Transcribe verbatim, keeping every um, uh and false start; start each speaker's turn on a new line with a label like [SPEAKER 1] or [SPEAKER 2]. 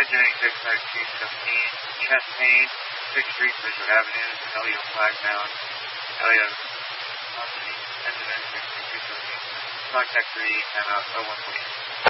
[SPEAKER 1] Entering six thirteen seventeen, chest pain, sixth Street, Bridgewood Avenue, Elio flag down, Elio, entering six thirteen seventeen, contact three, timeout, oh one forty.